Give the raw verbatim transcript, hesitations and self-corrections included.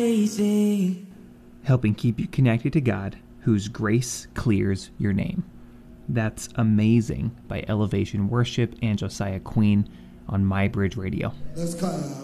helping keep you connected to God, whose grace clears your name. That's Amazing by Elevation Worship and Josiah Queen on My Bridge Radio. Let's